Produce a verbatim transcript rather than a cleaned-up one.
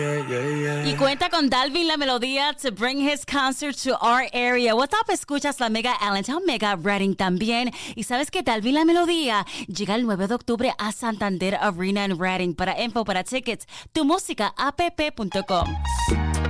Yeah, yeah, yeah. Y cuenta con Dalvin La Melodía to bring his concert to our area. What's up? Escuchas la Mega Allentown, Mega Reading también. Y sabes que Dalvin La Melodía llega el nueve de octubre a Santander Arena en Reading. Para info, para tickets, tu música app punto com.